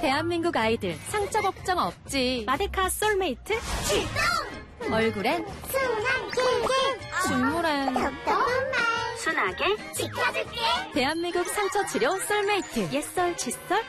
대한민국 아이들 상처 걱정 없지. 마데카 솔메이트 출동! 얼굴엔 순한 중물엔 답답한 말 순하게 지켜줄게. 대한민국 상처 치료 솔메이트 옛설 칫솔